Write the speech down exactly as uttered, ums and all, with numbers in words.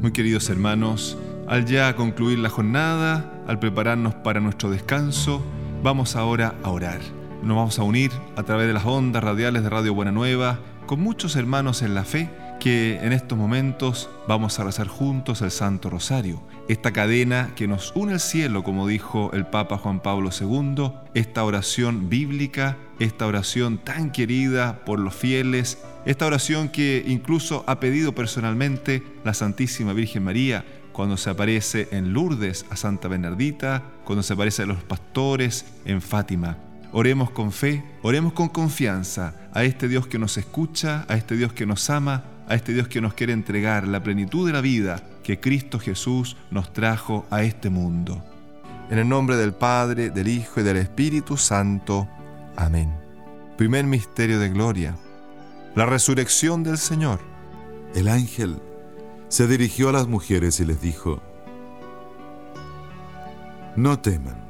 Muy queridos hermanos, al ya concluir la jornada, al prepararnos para nuestro descanso, vamos ahora a orar. Nos vamos a unir a través de las ondas radiales de Radio Buena Nueva con muchos hermanos en la fe que en estos momentos vamos a rezar juntos el Santo Rosario. Esta cadena que nos une al cielo, como dijo el Papa Juan Pablo segundo, esta oración bíblica, esta oración tan querida por los fieles, esta oración que incluso ha pedido personalmente la Santísima Virgen María cuando se aparece en Lourdes a Santa Bernardita, cuando se aparece a los pastores en Fátima. Oremos con fe, oremos con confianza a este Dios que nos escucha, a este Dios que nos ama, a este Dios que nos quiere entregar la plenitud de la vida que Cristo Jesús nos trajo a este mundo. En el nombre del Padre, del Hijo y del Espíritu Santo. Amén. Primer misterio de gloria: la resurrección del Señor. El ángel se dirigió a las mujeres y les dijo: No teman.